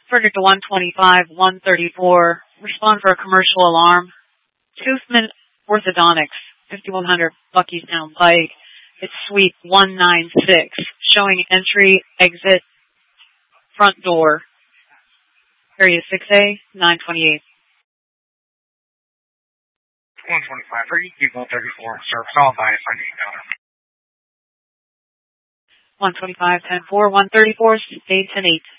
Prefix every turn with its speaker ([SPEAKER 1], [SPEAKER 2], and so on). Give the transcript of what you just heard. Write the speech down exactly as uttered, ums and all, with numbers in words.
[SPEAKER 1] Frederick to one twenty-five, one thirty-four. Respond for a commercial alarm. Toothman Orthodontics, fifty-one hundred Buckystown Pike. It's suite one ninety-six, showing entry, exit, front door. Area six A, nine twenty-eight.
[SPEAKER 2] one twenty-five, Fergie, one thirty-four, service all by if I need to.
[SPEAKER 1] one twenty-five, ten four, one thirty-four, stay ten eight.